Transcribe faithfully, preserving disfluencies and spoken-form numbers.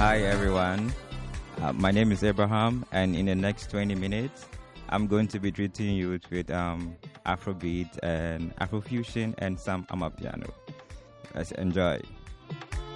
Hi, everyone. Uh, my name is Abraham, and in the next twenty minutes, I'm going to be treating you with um, Afrobeat and Afrofusion and some Amapiano. Let's enjoy.